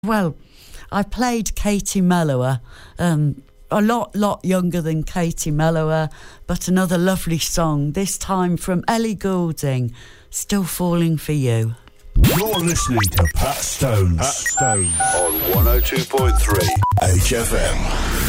Well, I played Katie Mellower, a lot younger than Katie Mellower, but another lovely song, this time from Ellie Goulding, Still Falling for You. You're listening to Pat Stones. Pat Stones on 102.3 HFM.